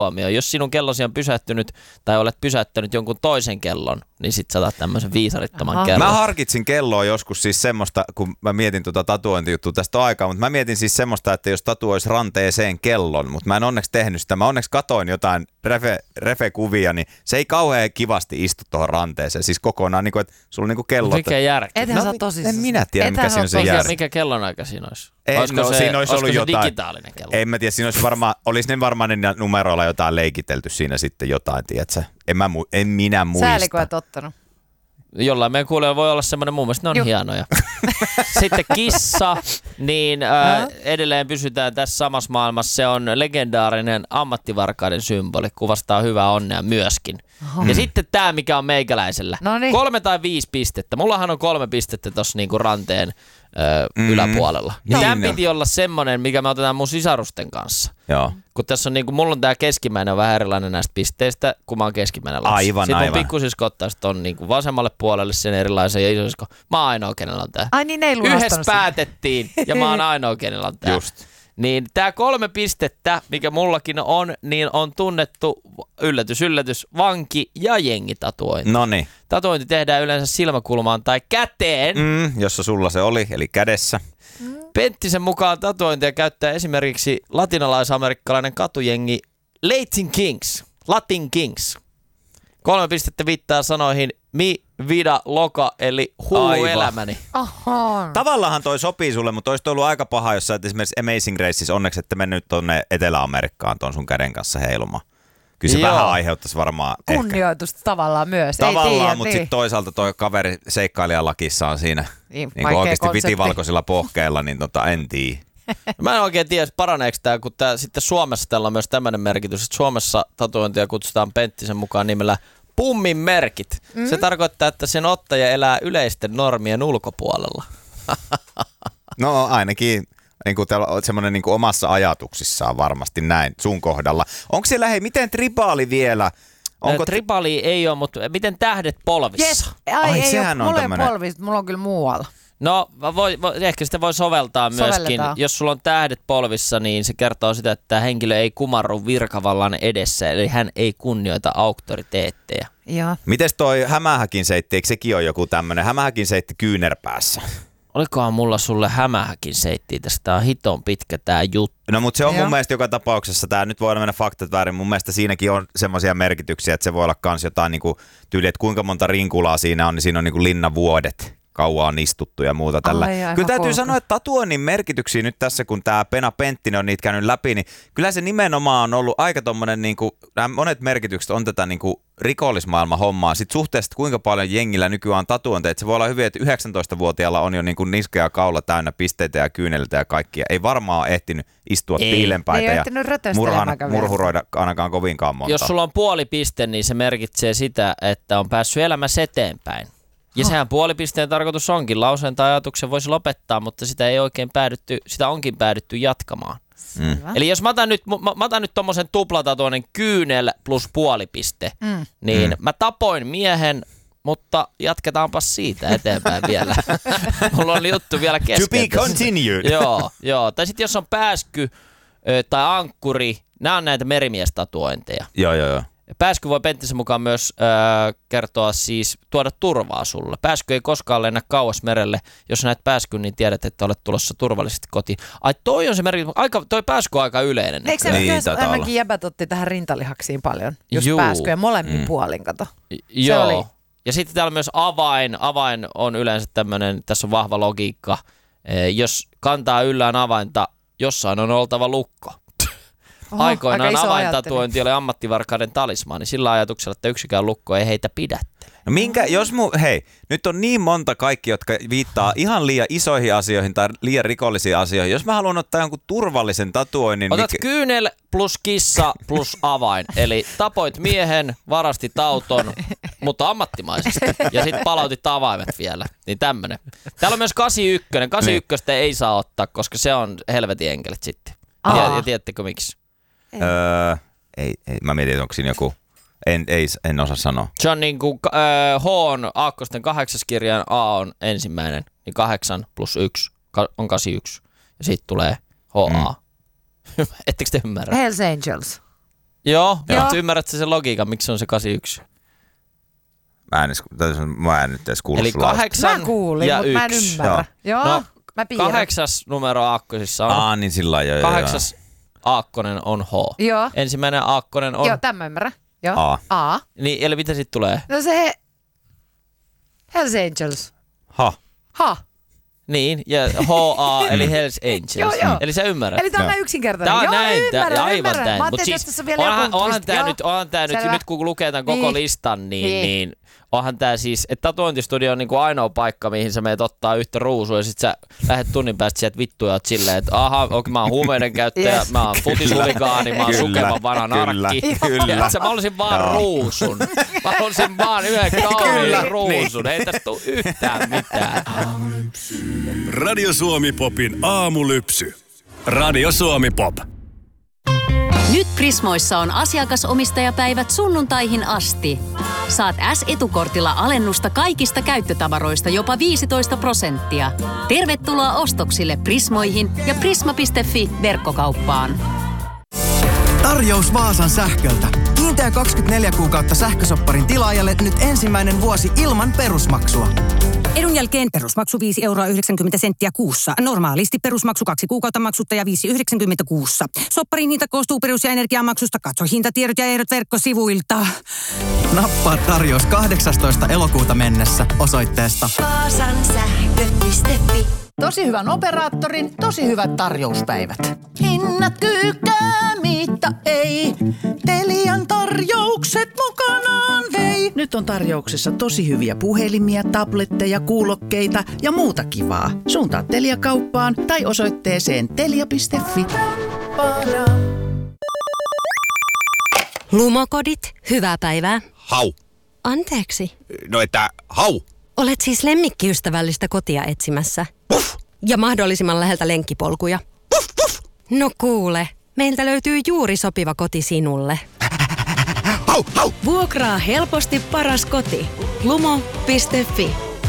huomioon. Jos sinun kellosi on pysähtynyt tai olet pysäyttänyt jonkun toisen kellon, niin sit saatat tämmöisen viisarittoman kellon. Mä harkitsin kelloa joskus siis semmoista, kun mä mietin tatuointijuttua tästä aikaa, mutta mä mietin siis semmoista, että jos tatuoisi ranteeseen kellon, mutta mä en onneksi tehnyt sitä. Mä onneksi katoin jotain refe-kuvia, niin se ei kauhean kivasti istu tuohon ranteeseen. Siis kokonaan, niin kuin, että sulla on niin kuin kellot. Mikä järki? Ethän sä tosissaan. En minä tiedä, mikä siinä on se järki. Mikä kellonaika siinä olisi? Siinä olisi ollut jotain. Digitaalinen kello? En mä tiedä, siinä olisi ne varmaan ne numeroilla jotain leikitelty siinä sitten jotain, tiedätkö? En minä muista. Sääli, kun et ottanut. Jollain meidän kuulijoilla voi olla semmoinen, mun mielestä ne on hienoja. Sitten kissa, niin edelleen pysytään tässä samassa maailmassa. Se on legendaarinen ammattivarkaiden symboli, kuvastaa hyvää onnea myöskin. Ja sitten tämä, mikä on meikäläisellä. 3 tai 5 pistettä. Mullahan on 3 pistettä tuossa niinku ranteen yläpuolella. Tämän piti olla semmoinen, mikä me otetaan mun sisarusten kanssa. Joo. Kun tässä on niinku, mulla on tää keskimmäinen on vähän erilainen näistä pisteistä, kun mä oon keskimmäinen lapsi. Aivan. Sitten mun pikkusisko ottaa on niinku vasemmalle puolelle sen erilaisen ja isosisko. Mä oon ainoa, kenellä on tää. Ai niin, ei lunastanut. Yhdessä päätettiin ja mä oon ainoa, kenellä on tää. Just. Niin tää 3 pistettä, mikä mullakin on, niin on tunnettu, yllätys, vanki- ja jengitatuointi. Noniin. Tatuointi tehdään yleensä silmäkulmaan tai käteen. Jossa sulla se oli, eli kädessä. Penttisen mukaan tatuointia käyttää esimerkiksi latinalais-amerikkalainen katujengi Latin Kings. 3 pistettä viittaa sanoihin mi vida loca, eli hullu elämäni. Tavallaan toi sopii sulle, mutta olisi ollut aika paha, jos sä et esimerkiksi Amazing Races, onneksi ette mennyt tuonne Etelä-Amerikkaan ton sun käden kanssa heilumaan. Kyllä se vähän aiheuttaisi varmaan kunnioitusta ehkä. Tavallaan myös. Tavallaan, mutta sitten toisaalta toi kaveri seikkailijalakissa on siinä niin oikeasti vitivalkoisilla pohkeilla, niin en tiedä. Mä en oikein tiedä, paraneeko tämä, kun sitten Suomessa tällä on myös tämmöinen merkitys, että Suomessa tatuointia kutsutaan Penttisen mukaan nimellä pummin merkit. Se tarkoittaa, että sen ottaja elää yleisten normien ulkopuolella. No ainakin niin semmoinen niin omassa ajatuksissaan varmasti näin sun kohdalla. Onko siellä, miten tribaali vielä? Tribaali ei ole, mutta miten tähdet polvissa? Yes. Ai sehän on tämmöinen. Mulla on kyllä muualla. No, ehkä sitä voi soveltaa myöskin. Jos sulla on tähdet polvissa, niin se kertoo sitä, että henkilö ei kumarru virkavallan edessä, eli hän ei kunnioita auktoriteetteja. Mites toi hämähäkin seitti, eikö sekin ole joku tämmönen hämähäkin seitti kyynärpäässä? Olikohan mulla sulle hämähäkin seittiä tästä? Tää on hiton pitkä tää juttu. No mutta se on mun mielestä joka tapauksessa, tää nyt voi mennä faktat väärin, mun mielestä siinäkin on semmoisia merkityksiä, että se voi olla kans jotain niinku tyyli, että kuinka monta rinkulaa siinä on, niin siinä on niinku linnavuodet. Kauan on istuttu ja muuta tällä. Kyllä täytyy sanoa, että tatuoinnin merkityksiä nyt tässä, kun tämä Pena Penttinen on niitä käynyt läpi, niin kyllä se nimenomaan on ollut aika tommonen, niinku, nämä monet merkitykset on tätä niinku rikollismaailman hommaa. Sitten suhteessa, kuinka paljon jengillä nykyään on tatuointeja, että se voi olla hyvin, että 19-vuotiaalla on jo niinku niska ja kaula täynnä pisteitä ja kyyneltä ja kaikkia. Ei varmaan ehtinyt istua piilenpäitä ja murhuroida ainakaan kovinkaan monta. Jos sulla on puoli piste, niin se merkitsee sitä, että on päässyt elämässä eteenpäin. Ja sehän puolipisteen tarkoitus onkin. Lauseen tai ajatuksen voisi lopettaa, mutta sitä onkin päädytty jatkamaan. Eli jos mä otan nyt tommosen tuplatatuoinen kyynel plus puolipiste, niin mä tapoin miehen, mutta jatketaanpas siitä eteenpäin vielä. Mulla oli juttu vielä kesken. To be continued. Joo. Tai sitten jos on pääsky tai ankkuri, nämä on näitä merimiestatuointeja. Joo. Pääsky voi Penttisen mukaan myös kertoa siis tuoda turvaa sulle. Pääsky ei koskaan lennä kauas merelle. Jos näet pääskyn, niin tiedät, että olet tulossa turvallisesti kotiin. Ai toi on se merkitys. Toi pääsky on aika yleinen. Eikö se myös ainakin jäbät otti tähän rintalihaksiin paljon? Just pääskyjä molemmin puolin, kato. Joo. Ja sitten täällä on myös avain. Avain on yleensä tämmöinen, tässä on vahva logiikka. Jos kantaa yllään avainta, jossain on oltava lukko. Aikoinaan avaintatuointi oli ammattivarkaiden talismaani sillä ajatuksella, että yksikään lukko ei heitä pidättele. No nyt on niin monta kaikki, jotka viittaa ihan liian isoihin asioihin tai liian rikollisiin asioihin. Jos mä haluan ottaa jonkun turvallisen tatuoinnin... Otat kyynel plus kissa plus avain. Eli tapoit miehen, varastit auton, mutta ammattimaisesti. Ja sitten palautit avaimet vielä. Niin tämmönen. Täällä on myös 81. 81 ei saa ottaa, koska se on helvetin enkelit sitten. Ja tiedättekö miksi? Ei. Mä mietin, että onko siinä joku... En osaa sanoa. Se on niin kuin H on aakkosten 8. kirjan, A on ensimmäinen, niin 8 plus 1 on 81. Ja siitä tulee HA. Ettekö te ymmärrä? Hells Angels. Joo. Mutta ymmärrätkö sen logiikan, miksi se on se 81? Mä en nyt edes kuullut eli sulla. 8 mä kuulin, ja mutta 1. mä en ymmärrä. Joo, No, mä piirrän. 8. numero aakkosissa on. Niin sillä joo. 8. aakkonen on H. Joo. Ensimmäinen aakkonen on... Joo, tämän mä ymmärrän. Joo. A. A. Eli mitä sitten tulee? No se Hells Angels. Ha. Niin, ja HA eli Hells Angels. Joo. Eli sä ymmärrät. Eli tää on näin yksinkertainen. Tää on joo, näin, ymmärrän. aivan näin. Mä Mut ajattelin, siis että tässä on vielä joku onhan tää nyt kun lukee tämän koko listan, niin onhan tää siis, että tatuointistudio on niinku ainoa paikka, mihin sä meet ottaa yhtä ruusua ja sit sä lähdet tunnin päästä sieltä vittuja oot silleen, että mä oon huumeiden käyttäjä, yes. Mä oon futishuligaani, mä oon sukevan vanha narkki. Kyllä. Mä olisin vaan ruusun. Mä olisin vaan yhden kauniin ruusun. Ei tästä tule yhtään mitään. Radio Suomi Popin aamulypsy. Radio Suomi Pop. Nyt Prismoissa on asiakasomistajapäivät sunnuntaihin asti. Saat S-etukortilla alennusta kaikista käyttötavaroista jopa 15%. Tervetuloa ostoksille Prismoihin ja prisma.fi-verkkokauppaan. Tarjous Vaasan sähköltä. Kiinteä 24 kuukautta sähkösopparin tilaajalle nyt ensimmäinen vuosi ilman perusmaksua. Edun jälkeen perusmaksu 5,90 € kuussa. Normaalisti perusmaksu 2 kuukautta maksutta ja 5,90 € kuussa. Sopparin hinta koostuu perus- ja energiamaksusta. Katso hintatiedot ja ehdot verkkosivuilta. Nappaa tarjous 18. elokuuta mennessä osoitteesta vaasansähkö.fi. Tosi hyvän operaattorin, tosi hyvät tarjouspäivät. Hinnat kyykää, mitta ei. Telian tarjoukset mukanaan vei. Nyt on tarjouksessa tosi hyviä puhelimia, tabletteja, kuulokkeita ja muuta kivaa. Suuntaa Telia-kauppaan tai osoitteeseen telia.fi. Lumokodit, hyvää päivää. Hau. Anteeksi. No että hau. Olet siis lemmikkiystävällistä kotia etsimässä. Puff. Ja mahdollisimman läheltä lenkkipolkuja. Puff, puff. No kuule, meiltä löytyy juuri sopiva koti sinulle. Hau, hau. Vuokraa helposti paras koti. Lumo.fi